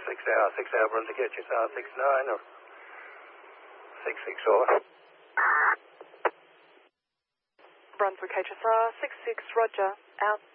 6 hour Brunswick HSR 69 or 6 over. Brunswick HSR 66, roger, out.